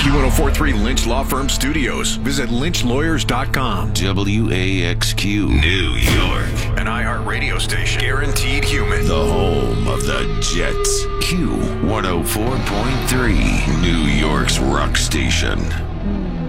Q1043 Lynch Law Firm Studios. Visit lynchlawyers.com. WAXQ New York. An iHeart radio station. Guaranteed human. The home of the Jets. Q104.3. New York's rock station.